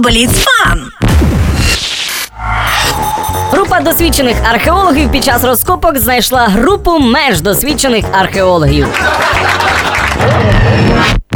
Бліцфан! Група досвідчених археологів під час розкопок знайшла групу менш досвідчених археологів.